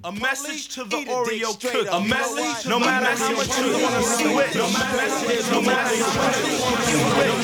A message to the Oreo cook. A message, no matter how much you wanna switch. No matter how much you wanna switch.